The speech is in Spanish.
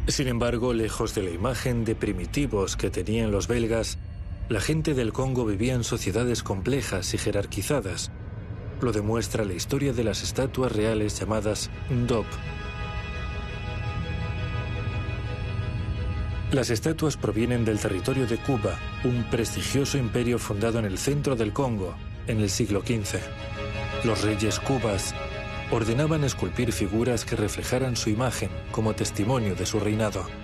Sin embargo, lejos de la imagen de primitivos que tenían los belgas, la gente del Congo vivía en sociedades complejas y jerarquizadas. Lo demuestra la historia de las estatuas reales llamadas Ndop. Las estatuas provienen del territorio de Kuba, un prestigioso imperio fundado en el centro del Congo, en el siglo XV. Los reyes cubas ordenaban esculpir figuras que reflejaran su imagen como testimonio de su reinado.